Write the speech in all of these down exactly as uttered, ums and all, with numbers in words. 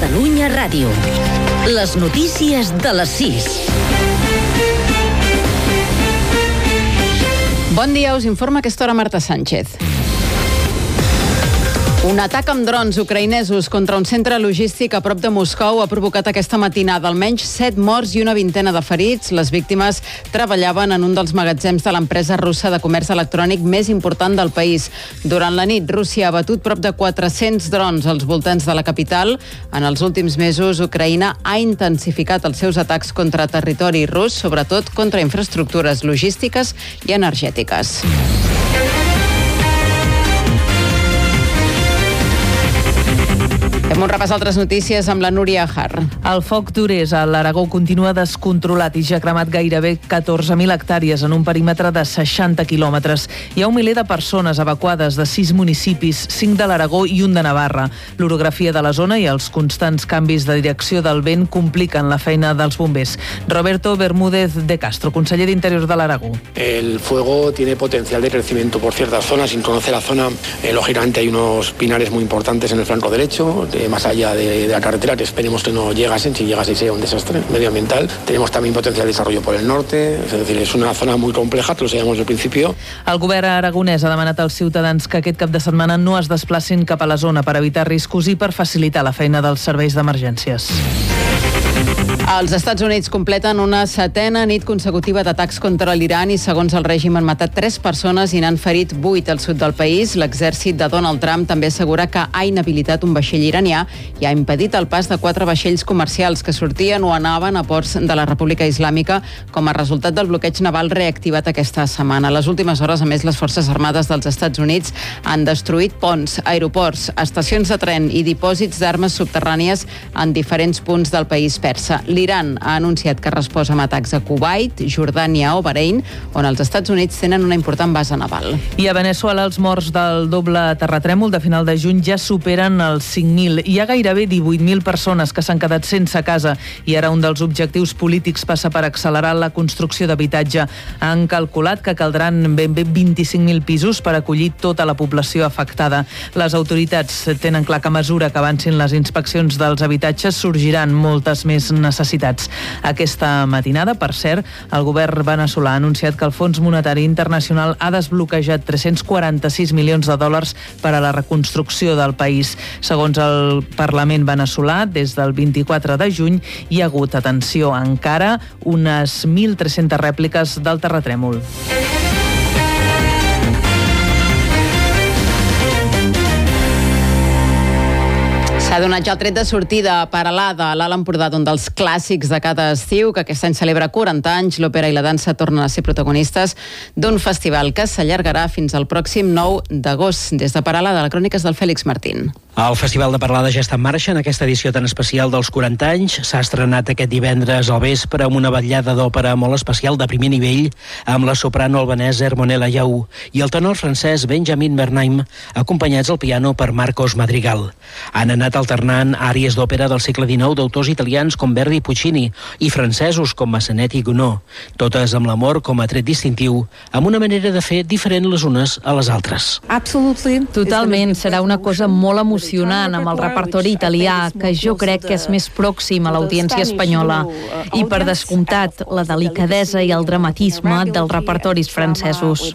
Catalunya Ràdio. Les notícies de les sis. Bon dia, us informa a aquesta hora Marta Sánchez. Un atac amb drons ucraïnesos contra un centre logístic a prop de Moscou ha provocat aquesta matinada almenys set morts i una vintena de ferits. Les víctimes treballaven en un dels magatzems de l'empresa russa de comerç electrònic més important del país. Durant la nit, Rússia ha batut prop de quatre-cents drons als voltants de la capital. En els últims mesos, Ucraïna ha intensificat els seus atacs contra territori rus, sobretot contra infraestructures logístiques i energètiques. Fem un repàs d'altres notícies amb la Núria Ajar. El foc d'Ures a l'Aragó continua descontrolat i ja ha cremat gairebé catorze mil hectàrees en un perímetre de seixanta quilòmetres. Hi ha un miler de persones evacuades de sis municipis, cinc de l'Aragó i un de Navarra. L'orografia de la zona i els constants canvis de direcció del vent compliquen la feina dels bombers. Roberto Bermúdez de Castro, conseller d'Interior de l'Aragó. El fuego tiene potencial de crecimiento por ciertas zonas. Sin conocer la zona, eh, lógicamente hay unos pinares muy importantes en el flanco derecho, de más allá de, de la carretera, que esperemos que no llegasen, si llegase sea un desastre medioambiental. Tenemos también potencial de desarrollo por el norte, es decir, es una zona muy compleja, que lo sabíamos al principio. El govern aragonès ha demanat als ciutadans que aquest cap de setmana no es desplacin cap a la zona per evitar riscos i per facilitar la feina dels serveis d'emergències. Els Estats Units completen una setena nit consecutiva d'atacs contra l'Iran i, segons el règim, han matat tres persones i n'han ferit vuit al sud del país. L'exèrcit de Donald Trump també assegura que ha inhabilitat un vaixell iranià i ha impedit el pas de quatre vaixells comercials que sortien o anaven a ports de la República Islàmica com a resultat del bloqueig naval reactivat aquesta setmana. A les últimes hores, a més, les Forces Armades dels Estats Units han destruït ponts, aeroports, estacions de tren i dipòsits d'armes subterrànies en diferents punts del país persa. L'Iran ha anunciat que ha respost amb atacs a Kuwait, Jordània o Bahrein, on els Estats Units tenen una important base naval. I a Veneçuela els morts del doble terratrèmol de final de juny ja superen els cinc mil. Hi ha gairebé divuit mil persones que s'han quedat sense casa i ara un dels objectius polítics passa per accelerar la construcció d'habitatge. Han calculat que caldran ben bé vint-i-cinc mil pisos per acollir tota la població afectada. Les autoritats tenen clar que a mesura que avancin les inspeccions dels habitatges sorgiran moltes més necessitats. Aquesta matinada, per cert, el govern veneçolà ha anunciat que el Fons Monetari Internacional ha desbloquejat tres-cents quaranta-sis milions de dòlars per a la reconstrucció del país. Segons el Parlament veneçolà, des del vint-i-quatre de juny hi ha hagut, atenció, encara unes mil tres-centes rèpliques del terratrèmol. S'ha donat ja el tret de sortida a Peralada, a l'Alt Empordà, d'un dels clàssics de cada estiu, que aquest any celebra quaranta anys. L'òpera i la dansa tornen a ser protagonistes d'un festival que s'allargarà fins al pròxim nou d'agost. Des de Peralada, la crònica és del Fèlix Martín. El Festival de Peralada ja està en marxa en aquesta edició tan especial dels quaranta anys. S'ha estrenat aquest divendres al vespre amb una vetllada d'òpera molt especial de primer nivell amb la soprano albanesa Hermonella Yaú i el tenor francès Benjamin Bernheim, acompanyats al piano per Marcos Madrigal. Han anat alternant àries d'òpera del segle dinou d'autors italians com Verdi i Puccini i francesos com Massenet i Gounod, totes amb l'amor com a tret distintiu, amb una manera de fer diferent les unes a les altres. Totalment, serà una cosa molt emocionant amb el repertori italià, que jo crec que és més pròxim a l'audiència espanyola, i per descomptat la delicadesa i el dramatisme dels repertoris francesos.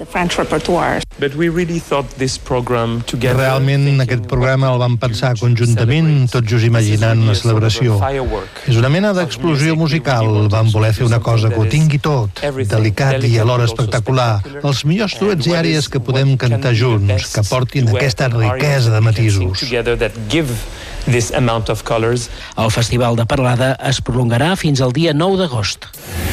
Realment aquest programa el vam pensar conjuntament, tot just imaginant una celebració. És una mena d'explosió musical. Vam voler fer una cosa que ho tingui tot, delicat i alhora espectacular. Els millors duets i àrees que podem cantar junts, que portin aquesta riquesa de matisos. El Festival de Peralada es prolongarà fins al dia nou d'agost.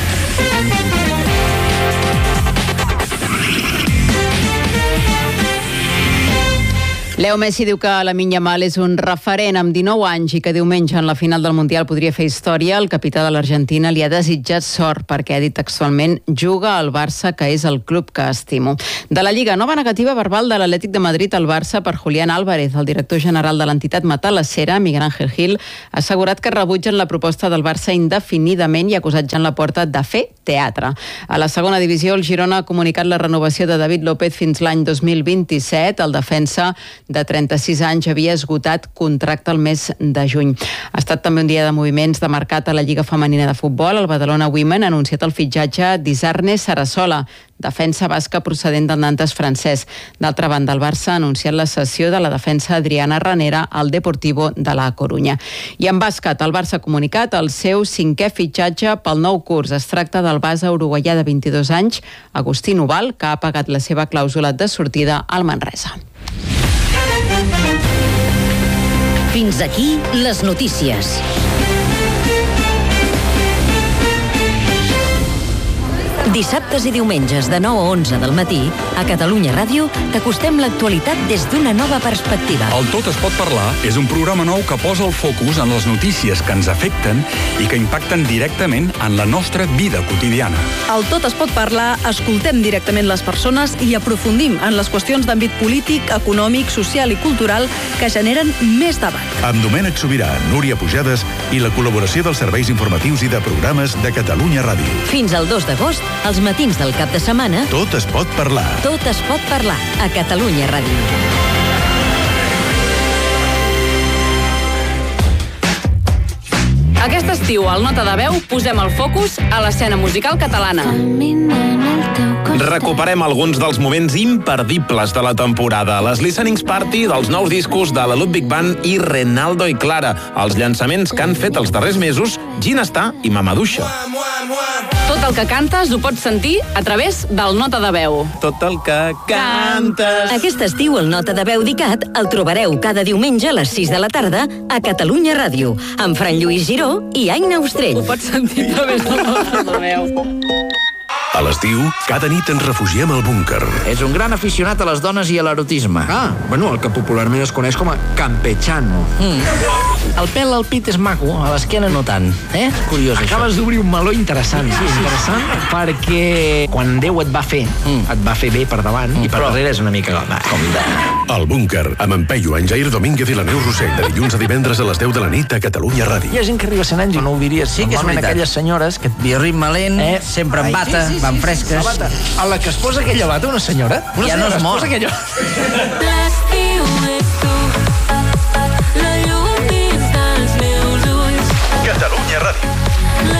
Leo Messi diu que Lamine Yamal és un referent amb dinou anys i que diumenge en la final del Mundial podria fer història. El capità de l'Argentina li ha desitjat sort perquè, ha dit textualment, juga al Barça, que és el club que estimo. De la Lliga, nova negativa verbal de l'Atlètic de Madrid al Barça per Julián Álvarez. El director general de l'entitat matalassera, Miguel Ángel Gil, ha assegurat que rebutgen la proposta del Barça indefinidament i ha acusat Jan Laporta de fer teatre. A la segona divisió, el Girona ha comunicat la renovació de David López fins l'any dos mil vint-i-set. El defensa de trenta-sis anys, havia esgotat contracte el mes de juny. Ha estat també un dia de moviments de mercat a la Lliga Femenina de Futbol. El Badalona Women ha anunciat el fitxatge d'Isarne Sarasola, defensa basca procedent del Nantes francès. D'altra banda, el Barça ha anunciat la cessió de la defensa Adriana Ranera al Deportivo de la Corunya. I en bàsquet, el Barça ha comunicat el seu cinquè fitxatge pel nou curs. Es tracta del base uruguaià de vint-i-dos anys, Agustí Noval, que ha pagat la seva clàusula de sortida al Manresa. Fins aquí les notícies. Dissabtes i diumenges de nou a onze del matí, a Catalunya Ràdio, t'acostem l'actualitat des d'una nova perspectiva. El Tot es pot parlar és un programa nou que posa el focus en les notícies que ens afecten i que impacten directament en la nostra vida quotidiana. Al Tot es pot parlar, escoltem directament les persones i aprofundim en les qüestions d'àmbit polític, econòmic, social i cultural que generen més debat. Amb Domènec Sobirà, Núria Pujades i la col·laboració dels serveis informatius i de programes de Catalunya Ràdio. Fins al dos d'agost, als matins del cap de setmana, Tot es pot parlar. Tot es pot parlar a Catalunya Ràdio. Aquest estiu, al Nota de Veu, posem el focus a l'escena musical catalana. Recuperem alguns dels moments imperdibles de la temporada. Les listenings party dels nous discos de la Ludwig Band i Renaldo i Clara. Els llançaments que han fet els darrers mesos Ginestà i Mamaduixa. Tot el que cantes ho pots sentir a través del Nota de Veu. Tot el que cantes. Aquest estiu el Nota de Veu d'ICAT el trobareu cada diumenge a les sis de la tarda a Catalunya Ràdio, amb Fran Lluís Giró i Aina Ostrell. Ho pots sentir a través del Nota de Veu. A l'estiu, cada nit ens refugiem al búnquer. És un gran aficionat a les dones i a l'erotisme. Ah, bueno, el que popularment es coneix com a campechano. Mm. El pèl al pit és maco, a l'esquena no tant. Eh? Curiós, això. Acabes d'obrir un meló interessant. Sí, sí, interessant, perquè quan Déu et va fer, mm. et va fer bé per davant, mm. i per Però... darrere és una mica com de... El búnquer, amb en Peyu, en Jair Domínguez i la Neus Rossell, de dilluns a divendres a les deu de la nit a Catalunya Ràdio. Hi ha gent que arriba a cent anys i no ho diries. Sí que és veritat. Aquelles senyores que... Bioritme lent, eh? sempre en bata, sí, sí, sí, van fresques. Sí, sí, a la que es posa aquella bata, una senyora, una ja senyora no es mor. Aquella... L'estiu és tu, la llum dins dels meus ulls. Catalunya Ràdio.